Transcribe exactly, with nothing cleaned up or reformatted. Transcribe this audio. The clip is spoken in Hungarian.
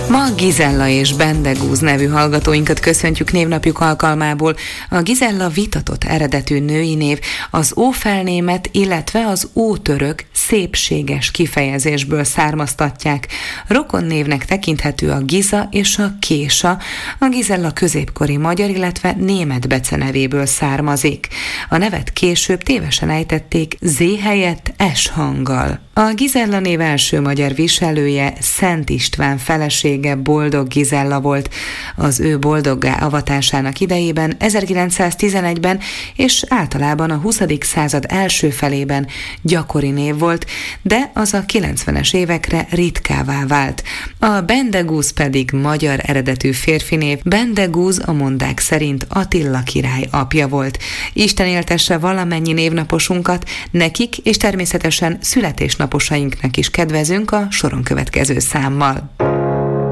Ma Gizella és Bendegúz nevű hallgatóinkat köszöntjük névnapjuk alkalmából. A Gizella vitatott eredetű női név, az ófelnémet, illetve az ótörök szépséges kifejezésből származtatják. Rokonnévnek tekinthető a Giza és a Késa. A Gizella középkori magyar, illetve német becenevéből származik. A nevet később tévesen ejtették Z helyett S hanggal. A Gizella név első magyar viselője Szent István felesége Boldog Gizella volt. Az ő boldoggá avatásának idejében ezerkilencszáztizenegyben és általában a huszadik század első felében gyakori név volt, de az a kilencvenes évekre ritkává vált. A Bendegúz pedig magyar eredetű férfi név. Bendegúz a mondák szerint Attila király apja volt. Isten éltesse valamennyi névnaposunkat, nekik és természetesen születésnaposainknak is kedvezünk a soron következő számmal.